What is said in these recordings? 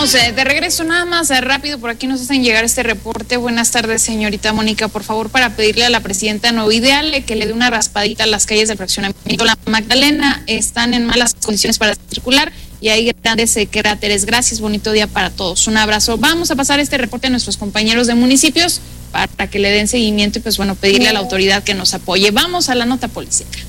Estamos de regreso, nada más rápido, por aquí nos hacen llegar este reporte. Buenas tardes, señorita Mónica, por favor, para pedirle a la presidenta Nuevo Ideal que le dé una raspadita a las calles del fraccionamiento La Magdalena. Están en malas condiciones para circular y hay grandes cráteres. Gracias, bonito día para todos. Un abrazo. Vamos a pasar este reporte a nuestros compañeros de municipios para que le den seguimiento y pues bueno, pedirle a la autoridad que nos apoye. Vamos a la nota policíaca.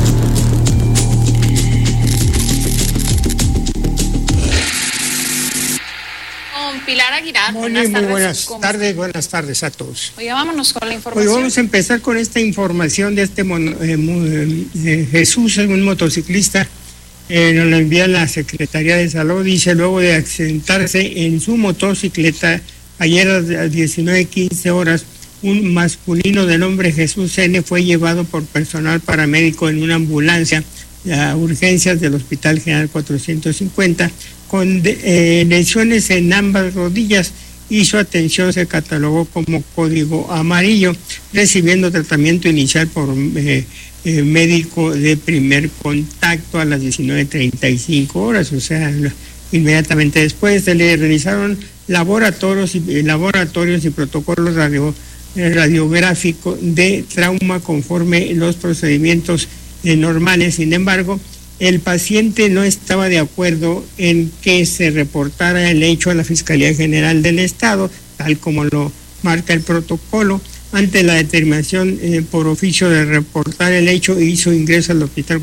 Pilar Aguilar. Muy buenas tardes a todos. Oye, vámonos con la información. Hoy vamos a empezar con esta información de este Jesús, un motociclista, nos lo envía la Secretaría de Salud. Dice, luego de accidentarse en su motocicleta ayer a las 19:15 horas, un masculino de nombre Jesús N. fue llevado por personal paramédico en una ambulancia a urgencias del Hospital General 450 con lesiones en ambas rodillas y su atención se catalogó como código amarillo, recibiendo tratamiento inicial por médico de primer contacto a las 19:35 horas, o sea, inmediatamente después se le realizaron laboratorios y protocolos radiográficos de trauma conforme los procedimientos normales. Sin embargo, el paciente no estaba de acuerdo en que se reportara el hecho a la Fiscalía General del Estado, tal como lo marca el protocolo. Ante la determinación por oficio de reportar el hecho, hizo ingreso al Hospital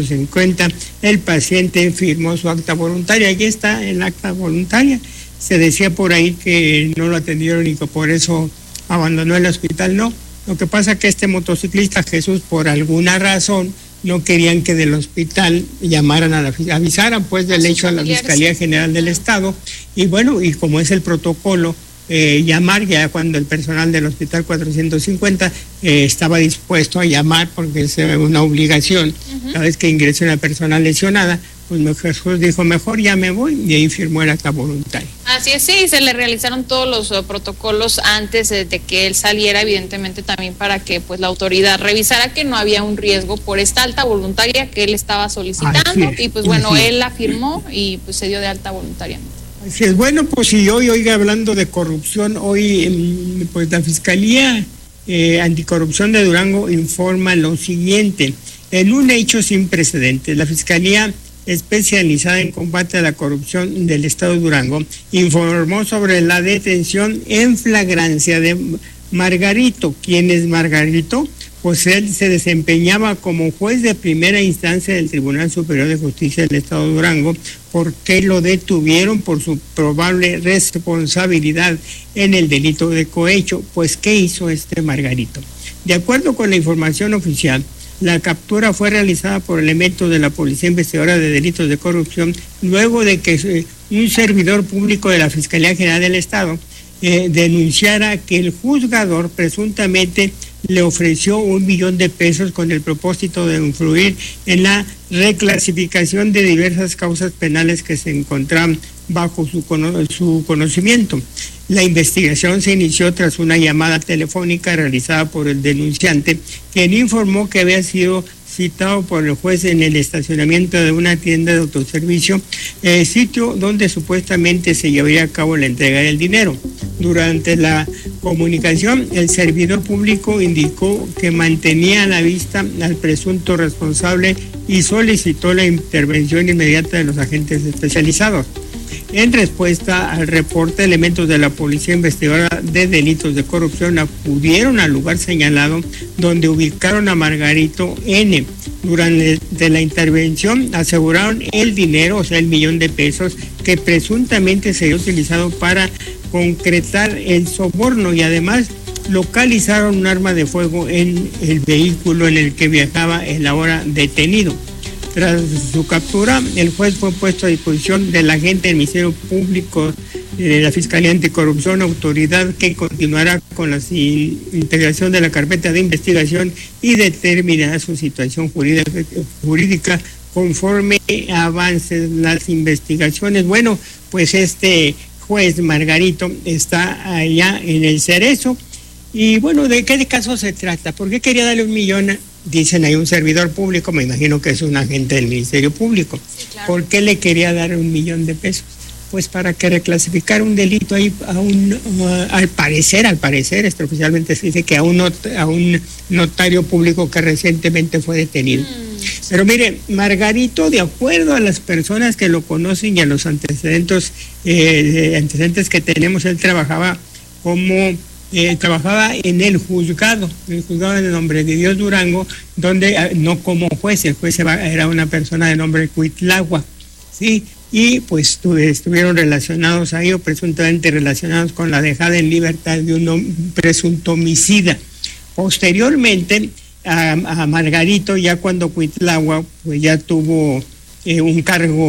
450. El paciente firmó su acta voluntaria. Aquí está el acta voluntaria. Se decía por ahí que no lo atendieron y que por eso abandonó el hospital. No, lo que pasa es que este motociclista Jesús, por alguna razón, no querían que del hospital llamaran avisaran pues del hecho a la Fiscalía General del Estado, y bueno, y como es el protocolo, llamar ya cuando el personal del Hospital 450 estaba dispuesto a llamar, porque es una obligación, cada vez que ingrese una persona lesionada, pues Jesús dijo, mejor ya me voy, y ahí firmó el acta voluntaria. Así es, sí, se le realizaron todos los protocolos antes de que él saliera, evidentemente también para que pues la autoridad revisara que no había un riesgo por esta alta voluntaria que él estaba solicitando, y pues bueno, él la firmó y pues se dio de alta voluntariamente. Así es, bueno, pues si hoy, oiga, hablando de corrupción, hoy pues la Fiscalía Anticorrupción de Durango informa lo siguiente: en un hecho sin precedentes, la Fiscalía especializada en combate a la corrupción del Estado de Durango informó sobre la detención en flagrancia de Margarito. ¿Quién es Margarito? Pues él se desempeñaba como juez de primera instancia del Tribunal Superior de Justicia del Estado de Durango. ¿Por qué lo detuvieron? Por su probable responsabilidad en el delito de cohecho. Pues, ¿qué hizo este Margarito? De acuerdo con la información oficial, la captura fue realizada por elementos de la Policía Investigadora de Delitos de Corrupción luego de que un servidor público de la Fiscalía General del Estado denunciara que el juzgador presuntamente le ofreció $1 millón con el propósito de influir en la reclasificación de diversas causas penales que se encontraban bajo su conocimiento. La investigación se inició tras una llamada telefónica realizada por el denunciante, quien informó que había sido citado por el juez en el estacionamiento de una tienda de autoservicio, sitio donde supuestamente se llevaría a cabo la entrega del dinero. Durante la comunicación, el servidor público indicó que mantenía a la vista al presunto responsable y solicitó la intervención inmediata de los agentes especializados. En respuesta al reporte, elementos de la Policía Investigadora de Delitos de Corrupción acudieron al lugar señalado, donde ubicaron a Margarito N. Durante la intervención aseguraron el dinero, o sea, $1 millón, que presuntamente se había utilizado para concretar el soborno, y además localizaron un arma de fuego en el vehículo en el que viajaba el ahora detenido. Tras su captura, el juez fue puesto a disposición del agente del Ministerio Público de la Fiscalía Anticorrupción, autoridad que continuará con la integración de la carpeta de investigación y determinará su situación jurídica conforme avancen las investigaciones. Bueno, pues este juez Margarito está allá en el Cerezo. Y bueno, ¿de qué caso se trata? ¿Por qué quería darle $1 millón? Dicen ahí un servidor público, me imagino que es un agente del Ministerio Público. Sí, claro. ¿Por qué le quería dar $1 millón? pues para que reclasificara un delito ahí al parecer, extraoficialmente se dice que a un notario público que recientemente fue detenido. Pero mire, Margarito, de acuerdo a las personas que lo conocen y a los antecedentes que tenemos, él trabajaba en el juzgado de Nombre de Dios Durango, donde no como juez, el juez era una persona de nombre Cuitlagua, ¿sí? Y pues estuvieron relacionados ahí, o presuntamente relacionados con la dejada en libertad de un presunto homicida. Posteriormente, a Margarito, ya cuando Cuitlagua pues ya tuvo un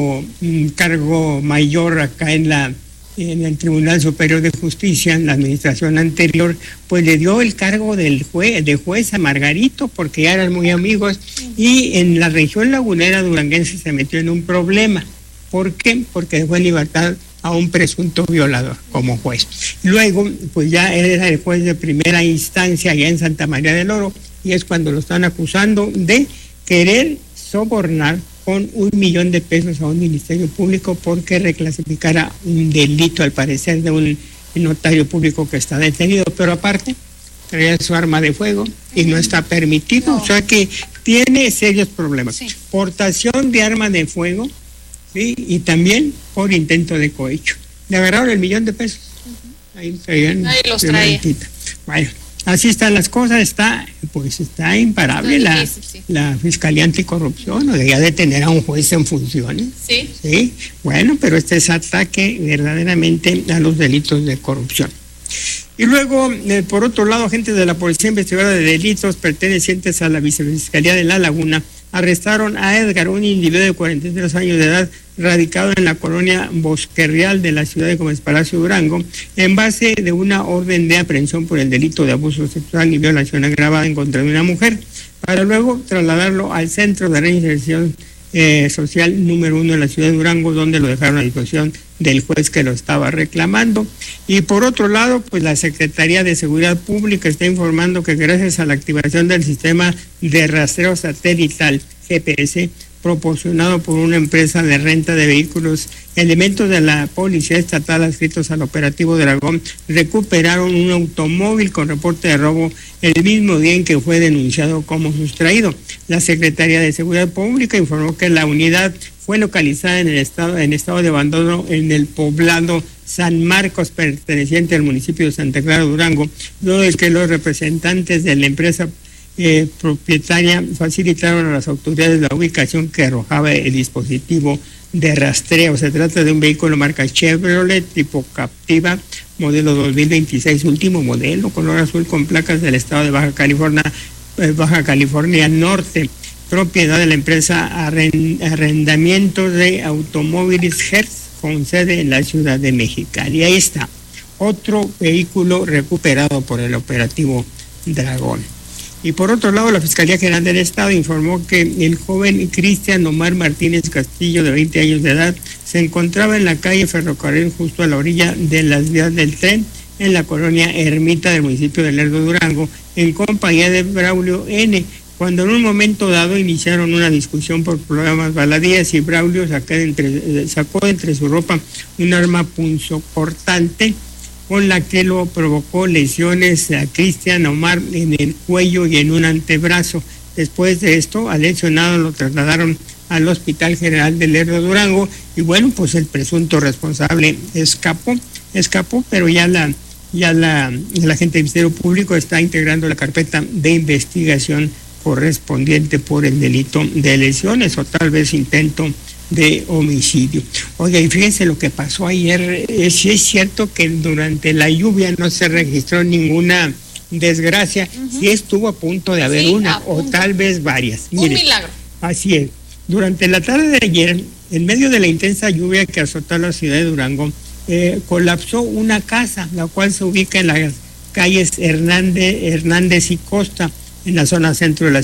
cargo mayor acá en el Tribunal Superior de Justicia, en la administración anterior, pues le dio el cargo de juez a Margarito, porque ya eran muy amigos, y en la región lagunera duranguense se metió en un problema. ¿Por qué? Porque dejó en libertad a un presunto violador como juez. Luego, pues ya era el juez de primera instancia allá en Santa María del Oro, y es cuando lo están acusando de querer sobornar con $1 millón a un ministerio público porque reclasificara un delito, al parecer, de un notario público que está detenido, pero aparte traía su arma de fuego y no está permitido, o sea que tiene serios problemas. Sí. Portación de arma de fuego, ¿sí? Y también por intento de cohecho. Le agarraron $1 millón. Ahí traían. Ahí los traía. Bueno, así están las cosas, está imparable la Fiscalía Anticorrupción, o debería de tener a un juez en funciones. Sí. Bueno, pero este es ataque verdaderamente a los delitos de corrupción. Y luego, por otro lado, agentes de la Policía Investigadora de Delitos pertenecientes a la Vicefiscalía de La Laguna arrestaron a Edgar, un individuo de 43 años de edad, radicado en la colonia Bosque Real de la ciudad de Gómez Palacio, Durango, en base de una orden de aprehensión por el delito de abuso sexual y violación agravada en contra de una mujer, para luego trasladarlo al Centro de Reinserción Social número 1 de la ciudad de Durango, donde lo dejaron a disposición del juez que lo estaba reclamando. Y por otro lado, pues la Secretaría de Seguridad Pública está informando que gracias a la activación del sistema de rastreo satelital GPS proporcionado por una empresa de renta de vehículos, elementos de la Policía Estatal adscritos al operativo Dragón recuperaron un automóvil con reporte de robo el mismo día en que fue denunciado como sustraído. La Secretaría de Seguridad Pública informó que la unidad fue localizada en estado de abandono en el poblado San Marcos, perteneciente al municipio de Santa Clara, Durango, luego de que los representantes de la empresa propietaria facilitaron a las autoridades la ubicación que arrojaba el dispositivo de rastreo. Se trata de un vehículo marca Chevrolet tipo Captiva, modelo 2026, último modelo, color azul, con placas del estado de Baja California Norte, propiedad de la empresa Arrendamientos de Automóviles Hertz, con sede en la Ciudad de Mexicali. Y ahí está, otro vehículo recuperado por el operativo Dragón. Y por otro lado, la Fiscalía General del Estado informó que el joven Cristian Omar Martínez Castillo, de 20 años de edad, se encontraba en la calle Ferrocarril, justo a la orilla de las vías del tren, en la colonia Ermita del municipio de Lerdo, Durango, en compañía de Braulio N., cuando en un momento dado iniciaron una discusión por problemas baladíes, y Braulio sacó entre su ropa un arma punzocortante con la que lo provocó lesiones a Cristian Omar en el cuello y en un antebrazo. Después de esto, al lesionado lo trasladaron al Hospital General de Lerdo, Durango, y bueno, pues el presunto responsable escapó, pero ya la agente del Ministerio Público está integrando la carpeta de investigación correspondiente por el delito de lesiones o tal vez intento de homicidio. Oiga, y fíjense lo que pasó ayer. Sí es cierto que durante la lluvia no se registró ninguna desgracia. Sí estuvo a punto de haber una o tal vez varias. Un milagro. Así es. Durante la tarde de ayer, en medio de la intensa lluvia que azotó la ciudad de Durango, colapsó una casa, la cual se ubica en las calles Hernández y Costa, en la zona centro de la